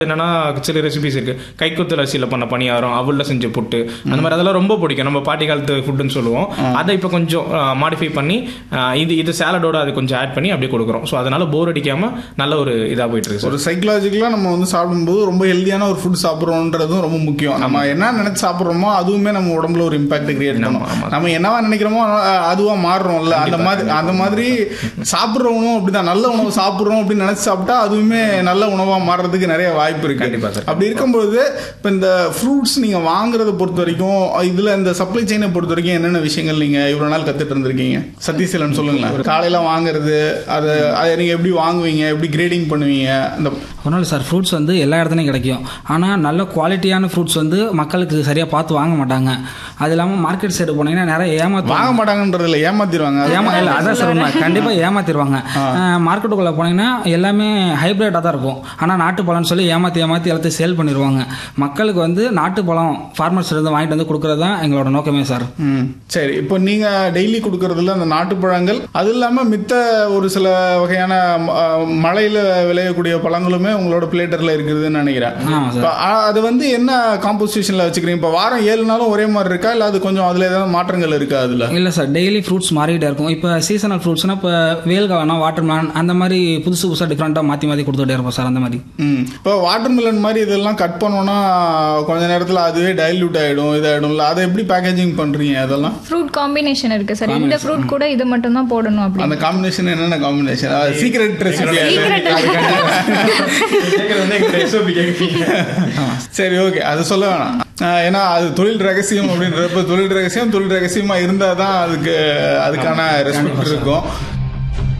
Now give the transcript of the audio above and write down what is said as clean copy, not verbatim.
என்னன்னா சில ரெசிபிஸ் இருக்கு, கைக்குத்தல் அரிசியில் பண்ண பணியாரம், அவல்ல செஞ்ச புட்டு, அந்த மாதிரி அதெல்லாம் ரொம்ப பிடிக்கும். நம்ம பாட்டி காலத்து ஃபுட்டுன்னு சொல்லுவோம். அதை இப்போ கொஞ்சம் மாடிஃபை பண்ணி இது சாலடோட அது கொஞ்சம் ஆட் பண்ணி அப்படியே கொடுக்குறோம். ஸோ அதனால போர் அடிக்காம நல்ல ஒரு இதாக போயிட்டு இருக்கு. ஒரு சைக்கலாஜிக்கலாக நம்ம வந்து சாப்பிடும்போது ரொம்ப ஹெல்தியான ஒரு ஃபுட் சாப்பிட்றோன்றதும் ரொம்ப முக்கியம். நம்ம என்ன நினைச்சு சாப்பிட்றோமோ அதுவுமே நம்ம உடம்புல ஒரு இம்பாக்ட் கிரியேட் பண்ணும். நம்ம என்னவா நினைக்கிறோமோ அதுவா மாறுறோம்ல, அந்த மாதிரி சாப்பிட்ற உணவு அப்படிதான். நல்ல உணவு சாப்பிட்றோம் அப்படின்னு நினைச்சு சாப்பிட்டா அதுவுமே நல்ல உணவா மாறுறதுக்கு நிறைய வாய்ப்பு இருக்கு. அப்படி இருக்கும்போது இப்போ இந்த ஃப்ரூட்ஸ் நீங்க வாங்குறத பொறுத்த வரைக்கும், இதுல இந்த சப்ளை செயினை பொறுத்த வரைக்கும் என்னென்ன விஷயங்கள் நீங்க இவ்வளவு நாள் கத்துட்டு இருந்திருக்கீங்க? சதீஷ் சொல்லுங்களேன். காலையில வாங்குறது, அதை நீங்க எப்படி வாங்குவீங்க, எப்படி கிரேடிங் பண்ணுவீங்க? அந்த ஒன்றும் இல்லை சார், ஃப்ரூட்ஸ் வந்து எல்லா இடத்துலையும் கிடைக்கும். ஆனால் நல்ல குவாலிட்டியான ஃப்ரூட்ஸ் வந்து மக்களுக்கு சரியாக பார்த்து வாங்க மாட்டாங்க. அது இல்லாமல் மார்க்கெட் சைடு போனீங்கன்னா நிறைய வாங்க மாட்டாங்கன்றதுல ஏமாத்திடுவாங்க. இல்லை அதான் சார் உண்மை, கண்டிப்பாக ஏமாத்திடுவாங்க. மார்க்கெட்டுக்குள்ளே போனீங்கன்னா எல்லாமே ஹைப்ரிட்டாக தான் இருக்கும். ஆனால் நாட்டு பழம்னு சொல்லி ஏமாற்றி எல்லாத்தையும் சேல் பண்ணிடுவாங்க. மக்களுக்கு வந்து நாட்டு பழம் ஃபார்மர்ஸ் இருந்து வாங்கிட்டு வந்து கொடுக்கறது தான் எங்களோட நோக்கமே சார். சரி, இப்போ நீங்க டெய்லி கொடுக்கறதுல அந்த நாட்டு பழங்கள், அது இல்லாமல் மித்த ஒரு சில வகையான மழையில விளையக்கூடிய பழங்களுமே உங்களோட பிளேட்டர்ல இருக்குதுன்னு நினைக்கிறேன். அது வந்து என்ன காம்போசிஷன்ல வச்சுக்கிறீங்க? இப்போ வாரம் 7 நாளும் ஒரே மாதிரி இருக்கா, இல்லை அது கொஞ்சம் அதுல ஏதாவது மாற்றங்கள் இருக்கா? அதுல இல்லை சார், டெய்லி ஃப்ரூட்ஸ் மாறிட்டே இருக்கும். இப்போ சீசனல் ஃப்ரூட்ஸ்னா இப்போ வேல்காலம், வாட்டர்மெலன், அந்த மாதிரி புதுசாக டிஃப்ரெண்டாக மாற்றி கொடுத்துட்டே இருப்போம் சார். அந்த மாதிரி இப்போ வாட்டர்மெலன் மாதிரி இதெல்லாம் கட் பண்ணோம்னா கொஞ்ச நேரத்தில் அதுவே டைல்யூட் ஆகிடும், இதாகிடும்ல. அதை எப்படி பேக்கேஜிங் பண்ணுறீங்க? அதெல்லாம் ஃப்ரூட் காம்பினேஷன் இருக்குது சார். இந்த ஃப்ரூட் கூட இது மட்டும் தான் போடணும். அப்படி அந்த காம்பினேஷன் என்னென்ன காம்பினேஷன்? Secret recipe. சரி, ஓகே, அது சொல்ல வேணாம். ஏன்னா அது தொழில் ரகசியம் அப்படின்றப்ப தொழில் ரகசியமா இருந்தால் தான் அதுக்கான ரெஸ்பெக்ட் இருக்கும்.